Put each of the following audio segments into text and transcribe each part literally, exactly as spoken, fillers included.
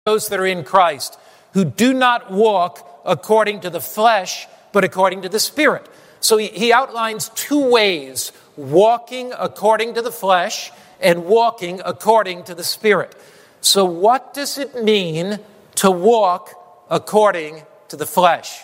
those that are in Christ, who do not walk according to the flesh, but according to the Spirit. So he, he outlines two ways, walking according to the flesh and walking according to the Spirit. So what does it mean to walk according to the flesh?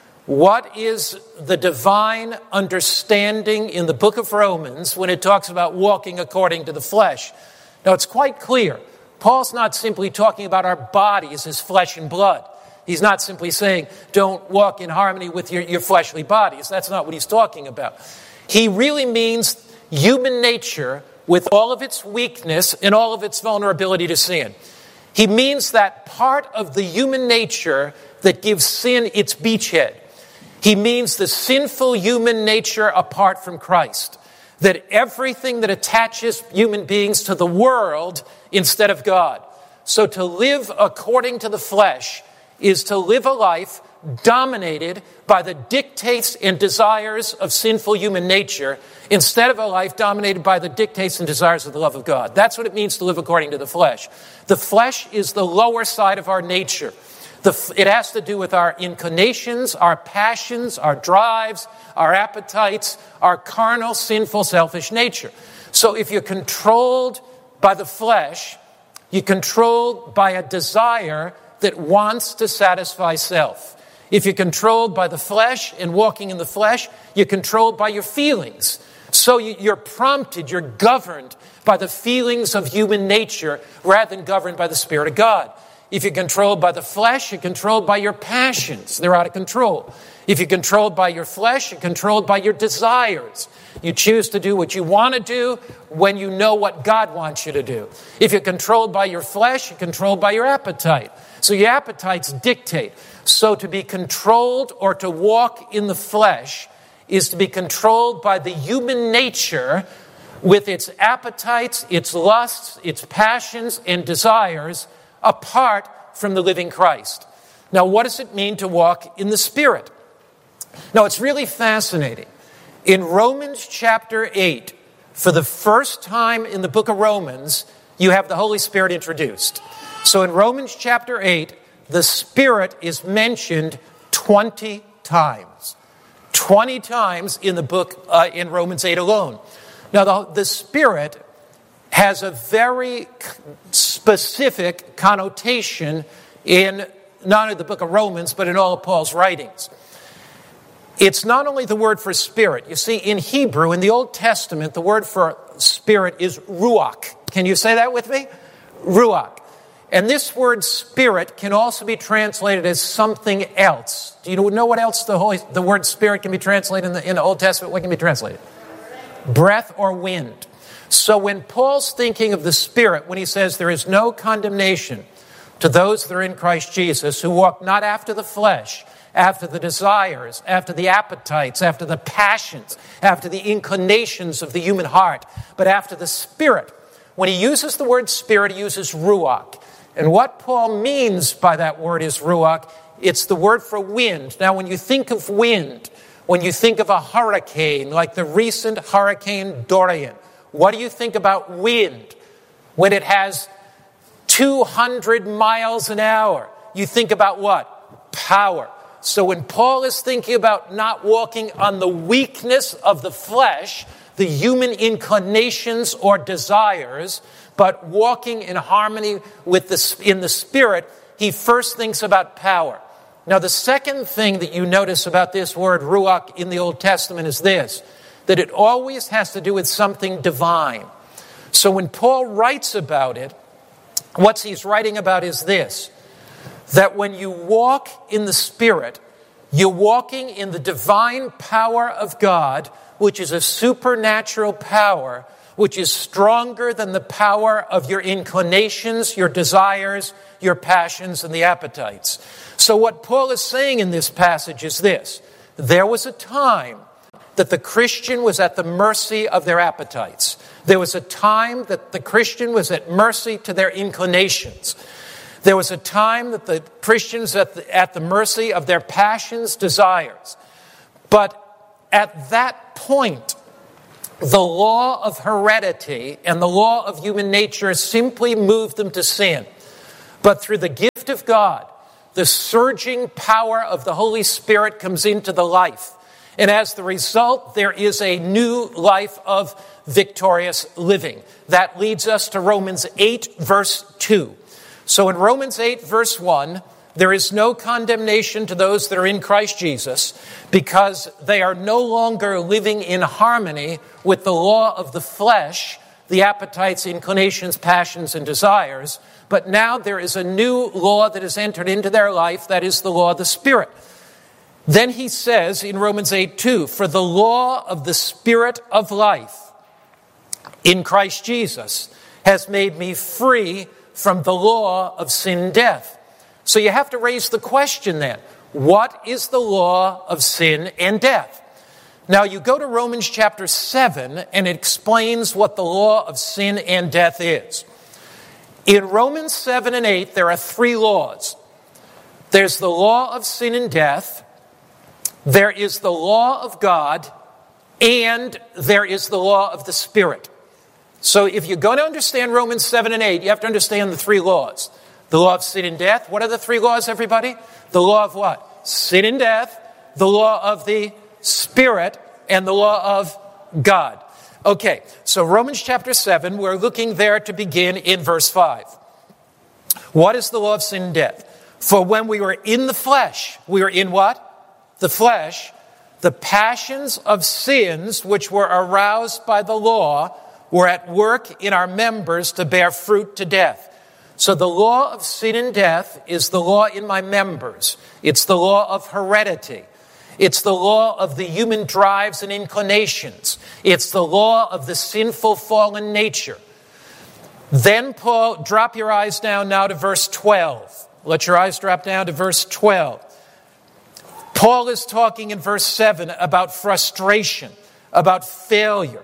What is the divine understanding in the book of Romans when it talks about walking according to the flesh? Now, it's quite clear. Paul's not simply talking about our bodies as flesh and blood. He's not simply saying, don't walk in harmony with your, your fleshly bodies. That's not what he's talking about. He really means human nature with all of its weakness and all of its vulnerability to sin. He means that part of the human nature that gives sin its beachhead. He means the sinful human nature apart from Christ. That everything that attaches human beings to the world instead of God. So to live according to the flesh is to live a life dominated by the dictates and desires of sinful human nature instead of a life dominated by the dictates and desires of the love of God. That's what it means to live according to the flesh. The flesh is the lower side of our nature. The, it has to do with our inclinations, our passions, our drives, our appetites, our carnal, sinful, selfish nature. So if you're controlled by the flesh, you're controlled by a desire that wants to satisfy self. If you're controlled by the flesh and walking in the flesh, you're controlled by your feelings. So you're prompted, you're governed by the feelings of human nature rather than governed by the Spirit of God. If you're controlled by the flesh, you're controlled by your passions. They're out of control. If you're controlled by your flesh, you're controlled by your desires. You choose to do what you want to do when you know what God wants you to do. If you're controlled by your flesh, you're controlled by your appetite. So your appetites dictate. So to be controlled or to walk in the flesh is to be controlled by the human nature with its appetites, its lusts, its passions, and desires apart from the living Christ. Now, what does it mean to walk in the Spirit? Now, it's really fascinating. In Romans chapter eight, for the first time in the book of Romans, you have the Holy Spirit introduced. So in Romans chapter eight, the Spirit is mentioned twenty times. twenty times in the book, uh, in Romans eight alone. Now, the, the Spirit has a very specific connotation in not only the book of Romans, but in all of Paul's writings. It's not only the word for spirit. You see, in Hebrew, in the Old Testament, the word for spirit is ruach. Can you say that with me? Ruach. And this word spirit can also be translated as something else. Do you know what else the Holy, the word spirit can be translated in the, in the Old Testament? What can be translated? Breath or wind. So when Paul's thinking of the Spirit, when he says there is no condemnation to those that are in Christ Jesus who walk not after the flesh, after the desires, after the appetites, after the passions, after the inclinations of the human heart, but after the Spirit. When he uses the word Spirit, he uses ruach. And what Paul means by that word is ruach. It's the word for wind. Now, when you think of wind, when you think of a hurricane, like the recent Hurricane Dorian, what do you think about wind? When it has two hundred miles an hour, you think about what? Power. So when Paul is thinking about not walking on the weakness of the flesh, the human inclinations or desires, but walking in harmony with the, in the Spirit, he first thinks about power. Now, the second thing that you notice about this word ruach in the Old Testament is this, that it always has to do with something divine. So when Paul writes about it, what he's writing about is this, that when you walk in the Spirit, you're walking in the divine power of God, which is a supernatural power, which is stronger than the power of your inclinations, your desires, your passions, and the appetites. So what Paul is saying in this passage is this, there was a time that the Christian was at the mercy of their appetites. There was a time that the Christian was at mercy to their inclinations. There was a time that the Christians at the, at the mercy of their passions, desires. But at that point, the law of heredity and the law of human nature simply moved them to sin. But through the gift of God, the surging power of the Holy Spirit comes into the life. And as the result, there is a new life of victorious living. That leads us to Romans eight, verse two. So in Romans eight, verse one, there is no condemnation to those that are in Christ Jesus, because they are no longer living in harmony with the law of the flesh, the appetites, inclinations, passions, and desires. But now there is a new law that has entered into their life, that is the law of the Spirit. Then he says in Romans eight two, for the law of the Spirit of life in Christ Jesus has made me free from the law of sin and death. So you have to raise the question then, what is the law of sin and death? Now you go to Romans chapter seven and it explains what the law of sin and death is. In Romans seven and eight, there are three laws. There's the law of sin and death, there is the law of God, and there is the law of the Spirit. So if you're going to understand Romans seven and eight, you have to understand the three laws. The law of sin and death. What are the three laws, everybody? The law of what? Sin and death, the law of the Spirit, and the law of God. Okay, so Romans chapter seven, we're looking there to begin in verse five. What is the law of sin and death? For when we were in the flesh, we were in what? The flesh. The passions of sins which were aroused by the law were at work in our members to bear fruit to death. So the law of sin and death is the law in my members. It's the law of heredity. It's the law of the human drives and inclinations. It's the law of the sinful fallen nature. Then Paul, drop your eyes down now to verse twelve. Let your eyes drop down to verse twelve. Paul is talking in verse seven about frustration, about failure.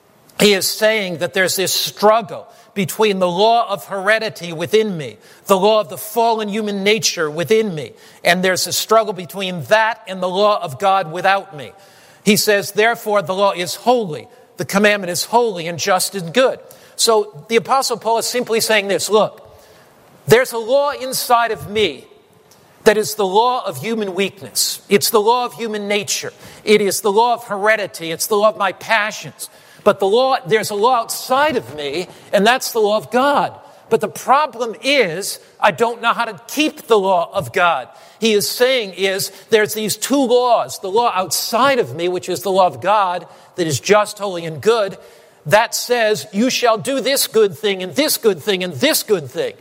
He is saying that there's this struggle between the law of heredity within me, the law of the fallen human nature within me, and there's a struggle between that and the law of God without me. He says, therefore, the law is holy, the commandment is holy and just and good. So the Apostle Paul is simply saying this, look, there's a law inside of me that is the law of human weakness. It's the law of human nature. It is the law of heredity. It's the law of my passions. But the law, there's a law outside of me, and that's the law of God. But the problem is, I don't know how to keep the law of God. He is saying is, there's these two laws. The law outside of me, which is the law of God, that is just, holy, and good, that says, you shall do this good thing, and this good thing, and this good thing.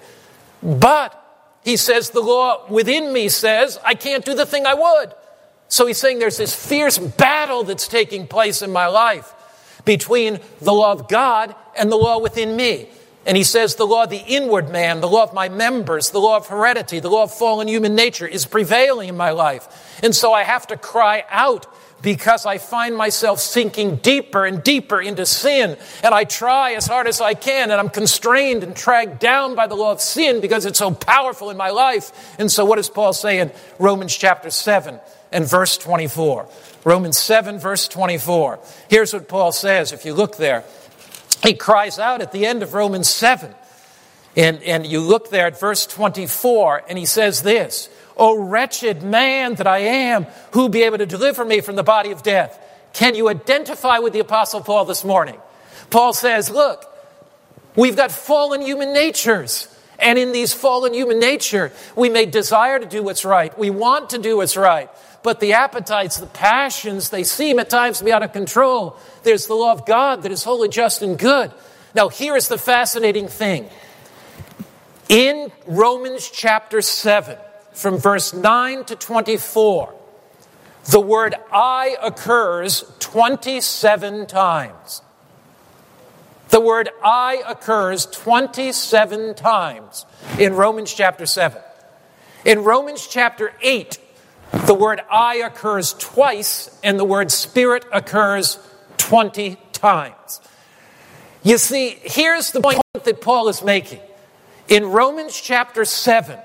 But, he says, the law within me says, I can't do the thing I would. So he's saying there's this fierce battle that's taking place in my life between the law of God and the law within me. And he says the law of the inward man, the law of my members, the law of heredity, the law of fallen human nature is prevailing in my life. And so I have to cry out because I find myself sinking deeper and deeper into sin. And I try as hard as I can, and I'm constrained and dragged down by the law of sin because it's so powerful in my life. And so what does Paul say in Romans chapter seven and verse twenty-four? Romans seven, verse twenty-four. Here's what Paul says. If you look there, he cries out at the end of Romans seven. And, and you look there at verse twenty-four, and he says this, O wretched man that I am, who will be able to deliver me from the body of death? Can you identify with the Apostle Paul this morning? Paul says, look, we've got fallen human natures. And in these fallen human nature, we may desire to do what's right. We want to do what's right. But the appetites, the passions, they seem at times to be out of control. There's the law of God that is holy, just, and good. Now, here is the fascinating thing. In Romans chapter seven, from verse nine to twenty-four, the word I occurs twenty-seven times. The word I occurs twenty-seven times in Romans chapter seven. In Romans chapter eight, the word I occurs twice, and the word Spirit occurs twenty times. You see, here's the point that Paul is making. In Romans chapter seven,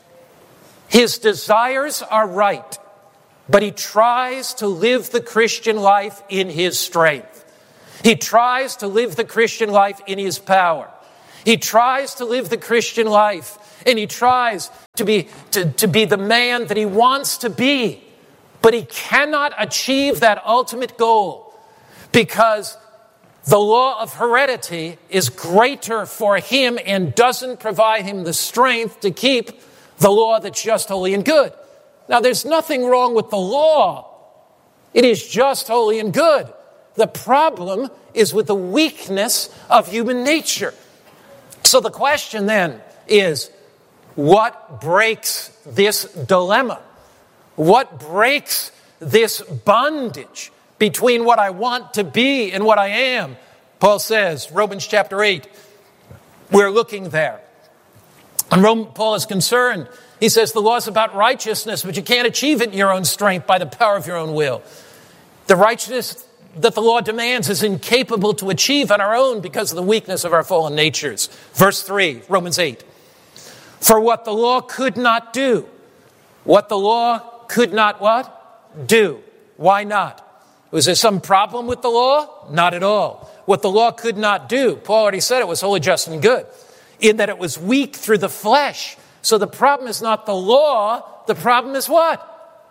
his desires are right, but he tries to live the Christian life in his strength. He tries to live the Christian life in his power. He tries to live the Christian life and he tries to be, to, to be the man that he wants to be. But he cannot achieve that ultimate goal because the law of heredity is greater for him and doesn't provide him the strength to keep the law that's just, holy, and good. Now, there's nothing wrong with the law. It is just, holy, and good. The problem is with the weakness of human nature. So the question then is, what breaks this dilemma? What breaks this bondage between what I want to be and what I am? Paul says, Romans chapter eight, we're looking there. And Rome, Paul is concerned. He says the law is about righteousness, but you can't achieve it in your own strength by the power of your own will. The righteousness that the law demands is incapable to achieve on our own because of the weakness of our fallen natures. Verse three, Romans eight. For what the law could not do, what the law could not what? Do. Why not? Was there some problem with the law? Not at all. What the law could not do, Paul already said it was holy, just, and good, in that it was weak through the flesh. So the problem is not the law, the problem is what?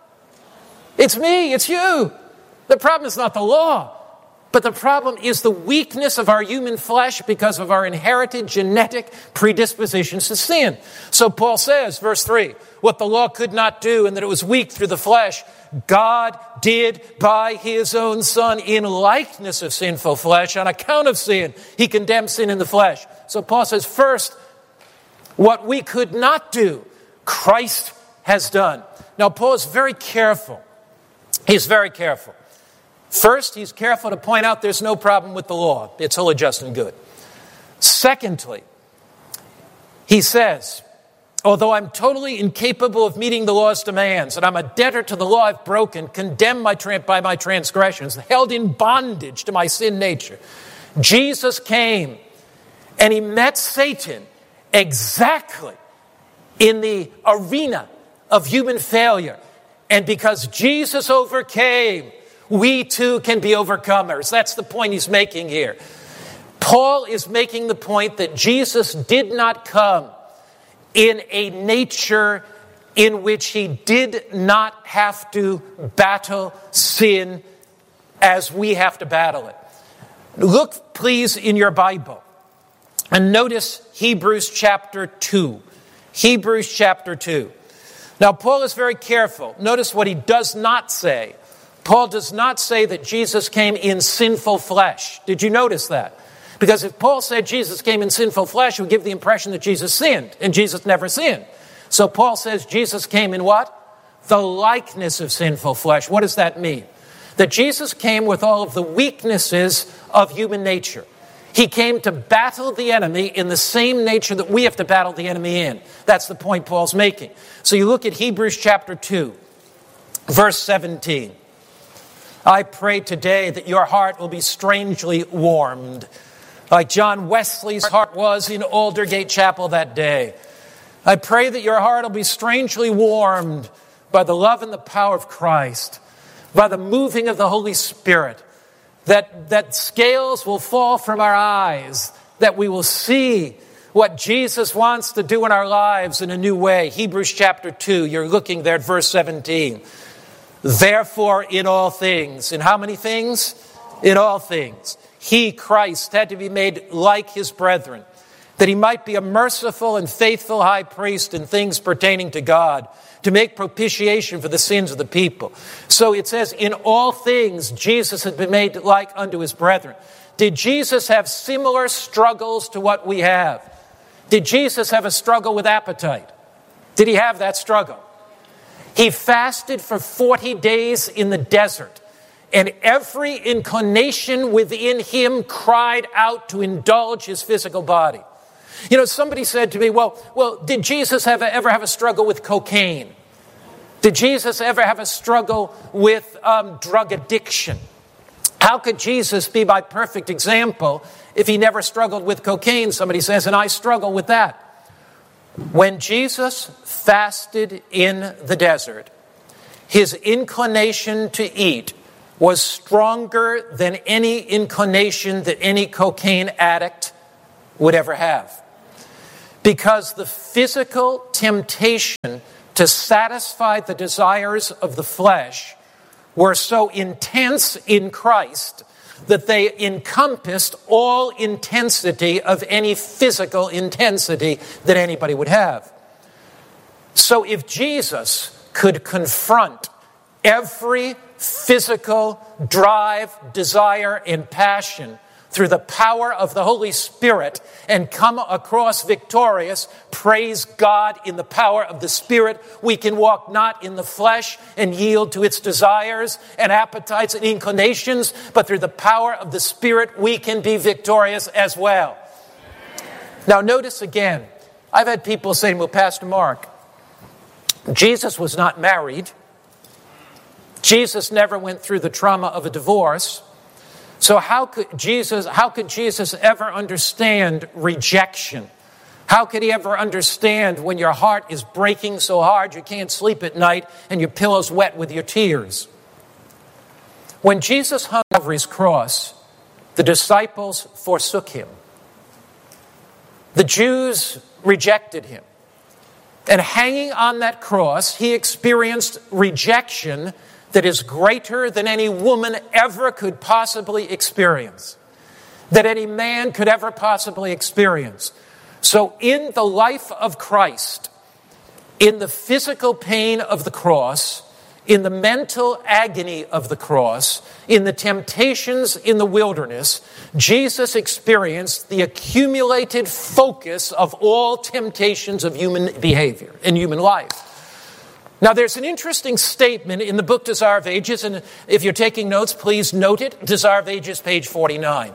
It's me, it's you. The problem is not the law, but the problem is the weakness of our human flesh because of our inherited genetic predispositions to sin. So Paul says, verse three, what the law could not do and that it was weak through the flesh, God did by his own Son in likeness of sinful flesh. On account of sin, he condemned sin in the flesh. So Paul says, first, what we could not do, Christ has done. Now, Paul is very careful. He's very careful. First, he's careful to point out there's no problem with the law. It's holy, just, and good. Secondly, he says, although I'm totally incapable of meeting the law's demands, and I'm a debtor to the law I've broken, condemned my tra- by my transgressions, held in bondage to my sin nature, Jesus came and he met Satan exactly in the arena of human failure. And because Jesus overcame, we too can be overcomers. That's the point he's making here. Paul is making the point that Jesus did not come in a nature in which he did not have to battle sin as we have to battle it. Look, please, in your Bible and notice Hebrews chapter two. Hebrews chapter two. Now, Paul is very careful. Notice what he does not say. Paul does not say that Jesus came in sinful flesh. Did you notice that? Because if Paul said Jesus came in sinful flesh, it would give the impression that Jesus sinned, and Jesus never sinned. So Paul says Jesus came in what? The likeness of sinful flesh. What does that mean? That Jesus came with all of the weaknesses of human nature. He came to battle the enemy in the same nature that we have to battle the enemy in. That's the point Paul's making. So you look at Hebrews chapter two, verse seventeen. I pray today that your heart will be strangely warmed, like John Wesley's heart was in Aldergate Chapel that day. I pray that your heart will be strangely warmed by the love and the power of Christ, by the moving of the Holy Spirit, that, that scales will fall from our eyes, that we will see what Jesus wants to do in our lives in a new way. Hebrews chapter two, you're looking there at verse seventeen. Therefore, in all things, in how many things? In all things. He, Christ, had to be made like his brethren, that he might be a merciful and faithful high priest in things pertaining to God, to make propitiation for the sins of the people. So it says, in all things, Jesus had been made like unto his brethren. Did Jesus have similar struggles to what we have? Did Jesus have a struggle with appetite? Did he have that struggle? He fasted for forty days in the desert, and every inclination within him cried out to indulge his physical body. You know, somebody said to me, well, well, did Jesus have a, ever have a struggle with cocaine? Did Jesus ever have a struggle with um, drug addiction? How could Jesus be my perfect example if he never struggled with cocaine? Somebody says, and I struggle with that. When Jesus fasted in the desert, his inclination to eat was stronger than any inclination that any cocaine addict would ever have. because the physical temptation to satisfy the desires of the flesh were so intense in Christ that they encompassed all intensity of any physical intensity that anybody would have. So if Jesus could confront every physical drive, desire, and passion through the power of the Holy Spirit and come across victorious, praise God, in the power of the Spirit, we can walk not in the flesh and yield to its desires and appetites and inclinations, but through the power of the Spirit, we can be victorious as well. Now notice again, I've had people saying, well, Pastor Mark, Jesus was not married. Jesus never went through the trauma of a divorce. So how could Jesus, how could Jesus ever understand rejection? How could he ever understand when your heart is breaking so hard you can't sleep at night and your pillow's wet with your tears? When Jesus hung on Calvary's cross, the disciples forsook him. The Jews rejected him. And hanging on that cross, he experienced rejection that is greater than any woman ever could possibly experience, that any man could ever possibly experience. So in the life of Christ, in the physical pain of the cross, in the mental agony of the cross, in the temptations in the wilderness, Jesus experienced the accumulated focus of all temptations of human behavior and human life. Now, there's an interesting statement in the book Desire of Ages, and if you're taking notes, please note it. Desire of Ages, page forty-nine.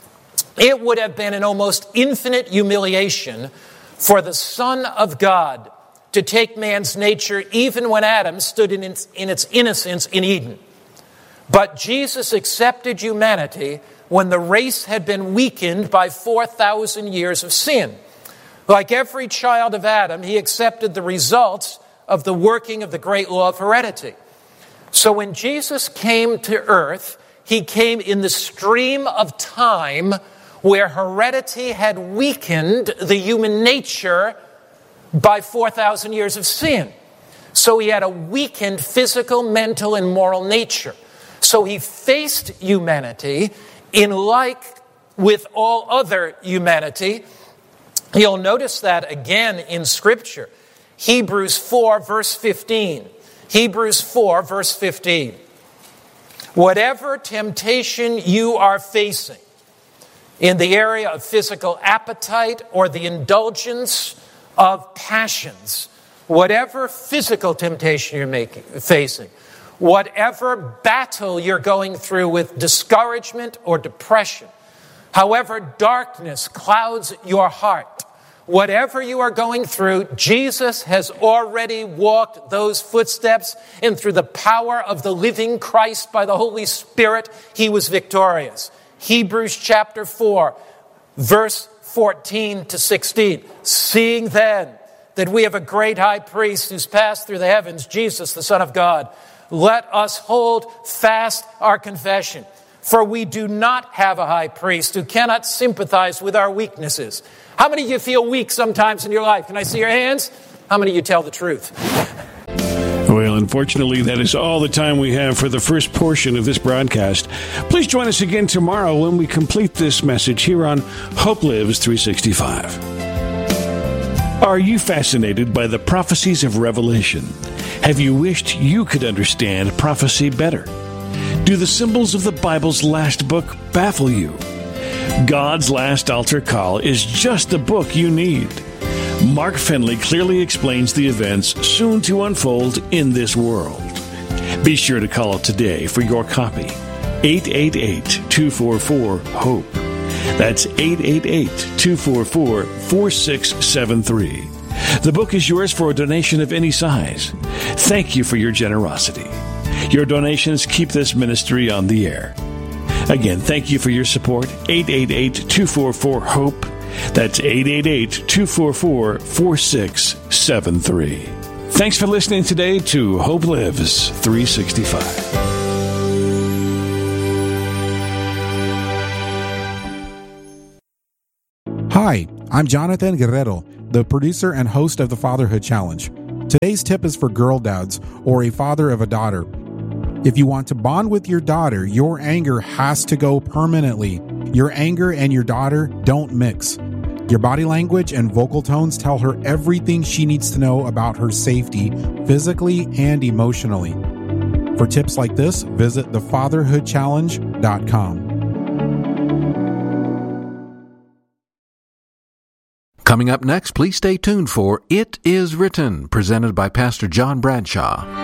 It would have been an almost infinite humiliation for the Son of God to take man's nature even when Adam stood in its, in its innocence in Eden. But Jesus accepted humanity when the race had been weakened by four thousand years of sin. Like every child of Adam, he accepted the results of the working of the great law of heredity. So when Jesus came to earth, he came in the stream of time where heredity had weakened the human nature by four thousand years of sin. So he had a weakened physical, mental, and moral nature. So he faced humanity in like with all other humanity. You'll notice that again in Scripture. Hebrews four, verse fifteen. Hebrews four, verse fifteen. Whatever temptation you are facing in the area of physical appetite or the indulgence of passions, whatever physical temptation you're making, facing, whatever battle you're going through with discouragement or depression, however darkness clouds your heart, whatever you are going through, Jesus has already walked those footsteps, and through the power of the living Christ by the Holy Spirit, he was victorious. Hebrews chapter four, verse fourteen to sixteen. Seeing then that we have a great high priest who's passed through the heavens, Jesus, the Son of God, let us hold fast our confession. For we do not have a high priest who cannot sympathize with our weaknesses. How many of you feel weak sometimes in your life? Can I see your hands? How many of you tell the truth? Well, unfortunately, that is all the time we have for the first portion of this broadcast. Please join us again tomorrow when we complete this message here on Hope Lives three sixty-five. Are you fascinated by the prophecies of Revelation? Have you wished you could understand prophecy better? Do the symbols of the Bible's last book baffle you? God's Last Altar Call is just the book you need. Mark Finley clearly explains the events soon to unfold in this world. Be sure to call it today for your copy. eight eight eight, two four four, HOPE. That's eight eight eight, two four four, four six seven three. The book is yours for a donation of any size. Thank you for your generosity. Your donations keep this ministry on the air. Again, thank you for your support. eight eight eight, two four four, HOPE. That's eight eight eight, two four four, four six seven three. Thanks for listening today to Hope Lives three sixty-five. Hi, I'm Jonathan Guerrero, the producer and host of the Fatherhood Challenge. Today's tip is for girl dads or a father of a daughter. If you want to bond with your daughter, your anger has to go permanently. Your anger and your daughter don't mix. Your body language and vocal tones tell her everything she needs to know about her safety, physically and emotionally. For tips like this, visit the fatherhood challenge dot com. Coming up next, please stay tuned for It Is Written, presented by Pastor John Bradshaw.